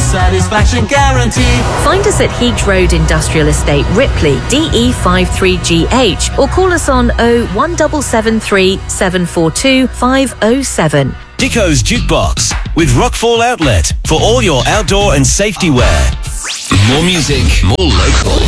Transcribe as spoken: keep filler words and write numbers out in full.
satisfaction guaranteed. Find us at Heath Road Industrial Estate, Ripley, D E five three G H, or call us on oh one seven seven three seven four two five oh seven. Dicko's Jukebox with Rockfall Outlet for all your outdoor and safety wear. More music, more local.